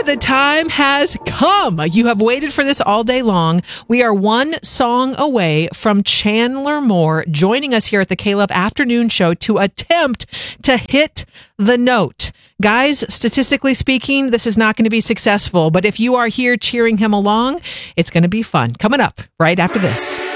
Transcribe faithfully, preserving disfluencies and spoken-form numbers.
the time has come. You have waited for this all day long. We are one song away from Chandler Moore joining us here at the K-Love Afternoon Show to attempt to hit the note. Guys, statistically speaking, this is not going to be successful, but if you are here cheering him along, it's going to be fun. Coming up right after this.